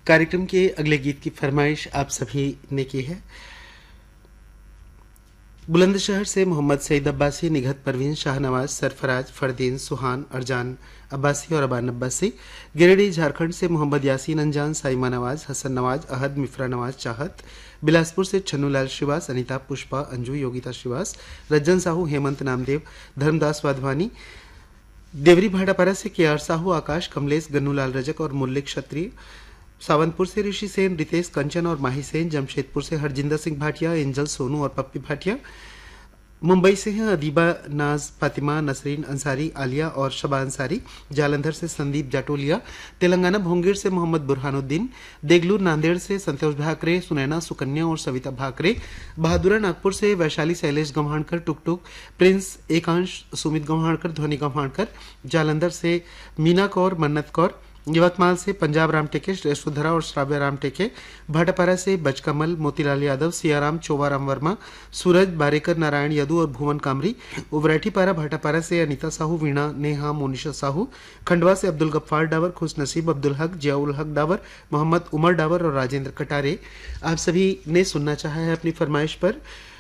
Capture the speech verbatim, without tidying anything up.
कार्यक्रम के अगले गीत की फरमाइश आप सभी ने की है। बुलंदशहर से मोहम्मद सईद अब्बासी, निघत परवीन, शाहनवाज, सरफराज, फरदीन, सुहान, अरजान अब्बासी और अबान अब्बासी। गिरिडीह झारखंड से मोहम्मद यासीन अंजान, साइमा नवाज, हसन नवाज, अहद, मिफ्रा नवाज, चाहत। बिलासपुर से छन्नूलाल श्रीवास, अनिता, पुष्पा, अंजू, योगिता श्रीवास, रज्जन साहू, हेमंत नामदेव, धर्मदास वाधवानी। देवरी भाटापारा से के आर साहू, आकाश, कमलेश, गन्नूलाल रजक और मुल्लिक क्षत्रिय। सावंतपुर से ऋषि सेन, रितेश, कंचन और माही सेन। जमशेदपुर से हरजिंदर सिंह भाटिया, एंजल, सोनू और पप्पी भाटिया। मुंबई से हैं अदीबा, नाज, फातिमा, नसरीन अंसारी, आलिया और शबा अंसारी। जालंधर से संदीप जाटोलिया। तेलंगाना भोंगीर से मोहम्मद बुरहानुद्दीन। देगलूर नांदेड़ से संतोष भाकरे, सुनैना, सुकन्या और सविता भाकरे। बहादुरा नागपुर से वैशाली, शैलेश गंवाणकर, टुकटुक, प्रिंस, एकांश, सुमित गंवाणकर, ध्वनि गंवाणकर। जालंधर से मीना कौर, मन्नत कौर। यवतमाल से पंजाब राम टेके, यशोधरा और श्राव्य राम टेके। भाटापारा से बजकमल, मोतीलाल यादव, सियाराम, चोवाराम वर्मा, सूरज, बारेकर, नारायण यदु और भुवन कामरी। उवराठीपारा भाटापारा से अनीता साहू, वीणा, नेहा, मोनिशा साहू। खंडवा से अब्दुल गफ्फार डावर, खुश नसीब, अब्दुल हक, जियाउल हक डावर, मोहम्मद उमर डावर और राजेंद्र कटारे। आप सभी ने सुनना चाहा है अपनी फरमाइश पर